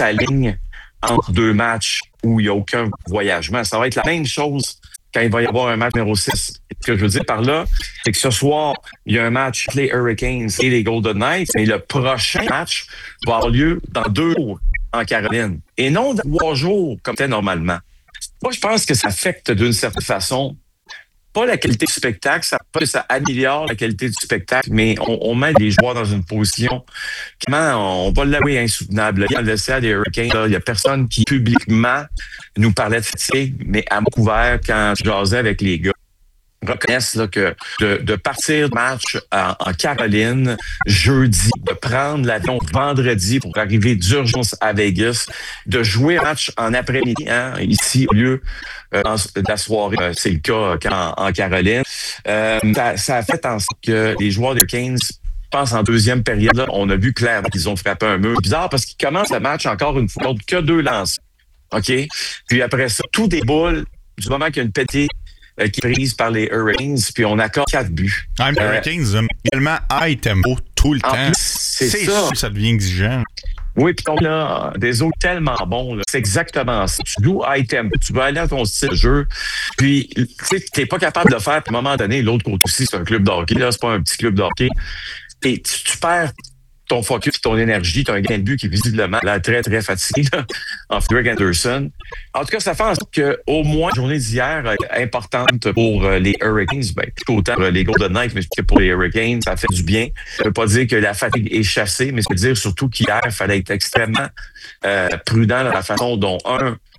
s'alignent entre deux matchs où il n'y a aucun voyagement. Ça va être la même chose quand il va y avoir un match numéro 6. Ce que je veux dire par là, c'est que ce soir, il y a un match entre les Hurricanes et les Golden Knights, et le prochain match va avoir lieu dans 2 jours en Caroline, et non dans 3 jours comme c'était normalement. Moi, je pense que ça affecte d'une certaine façon pas la qualité du spectacle, pas que ça améliore la qualité du spectacle, mais on met les joueurs dans une position, comment on va l'avouer, insoutenable. Il y a le vestiaire des Hurricanes, il y a personne qui publiquement nous parlait de fatigue, mais à mot couvert, quand je jasais avec les gars, reconnaissent là, que de partir de match en Caroline jeudi, de prendre l'avion vendredi pour arriver d'urgence à Vegas, de jouer un match en après-midi ici au lieu de la soirée, c'est le cas en Caroline. Ça a fait en sorte que les joueurs des Kings, je pense en deuxième période, là, on a vu clairement qu'ils ont frappé un mur. C'est bizarre parce qu'ils commencent le match encore une fois, que 2 lances. OK? Puis après ça, tout déboule du moment qu'il y a une pétée qui est prise par les Hurricanes, puis on accorde 4 buts. Les Hurricanes, également high tempo tout le temps. C'est ça. Ça devient exigeant. Oui, puis on a des autres tellement bons. Là. C'est exactement ça. Tu joues high tempo, tu vas aller dans ton style de jeu, puis tu sais, t'es pas capable de faire, puis à un moment donné, l'autre côté aussi, c'est un club de hockey, là, c'est pas un petit club de hockey. Et tu perds ton focus, ton énergie, tu as un gain de but qui est visiblement là, très, très fatigué là, en Frederik Andersen. En tout cas, ça fait en sorte qu'au moins, la journée d'hier importante pour les Hurricanes, tout autant pour les Golden Knights, mais que pour les Hurricanes, ça fait du bien. Ça veut pas dire que la fatigue est chassée, mais ça veut dire surtout qu'hier, il fallait être extrêmement prudent dans la façon dont,